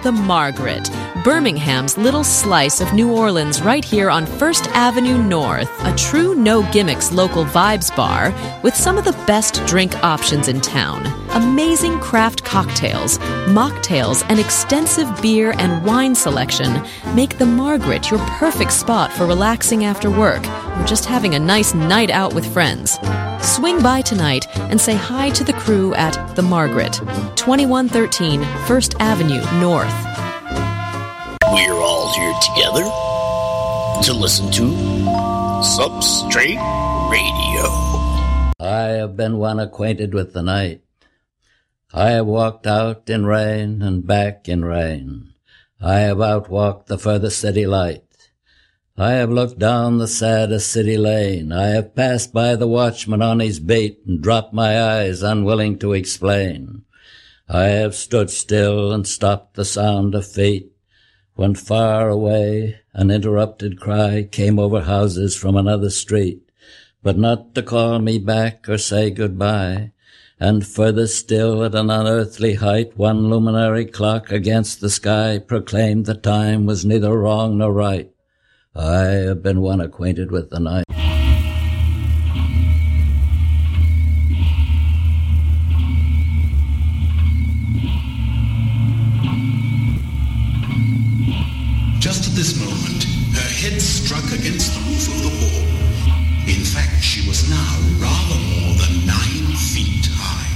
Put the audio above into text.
The Margaret, Birmingham's little slice of New Orleans right here on First Avenue North, a true no-gimmicks local vibes bar with some of the best drink options in town. Amazing craft cocktails, mocktails, and extensive beer and wine selection make The Margaret your perfect spot for relaxing after work or just having a nice night out with friends. Swing by tonight and say hi to the crew at The Margaret, 2113 First Avenue North. We're all here together to listen to Substrate Radio. I have been one acquainted with the night. I have walked out in rain and back in rain. I have outwalked the furthest city light. I have looked down the saddest city lane. I have passed by the watchman on his beat and dropped my eyes, unwilling to explain. I have stood still and stopped the sound of feet, when far away an interrupted cry came over houses from another street, but not to call me back or say goodbye. And further still, at an unearthly height, one luminary clock against the sky proclaimed the time was neither wrong nor right. I have been one acquainted with the night. Just at this moment, her head struck against the roof of the hall. In fact, she was now rather more than 9 feet high.